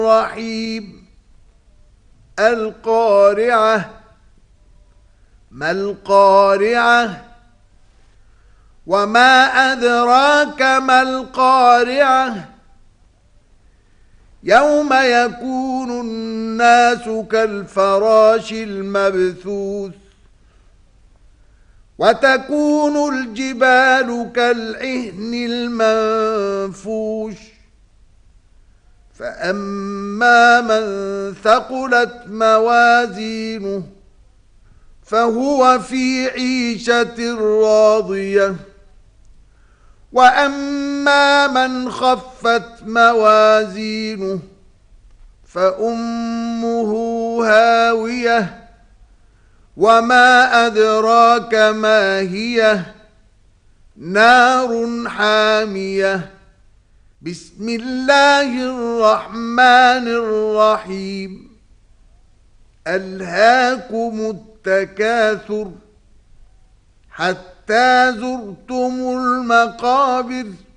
الرحيم القارعة ما القارعة وما أدراك ما القارعة يوم يكون الناس كالفراش المبثوث وتكون الجبال كالعهن المنفوش فأما من ثقلت موازينه فهو في عيشة راضية وأما من خفت موازينه فأمه هاوية وما أدراك ما هي نار حامية بسم الله الرحمن الرحيم ألهاكم التكاثر حتى زرتم المقابر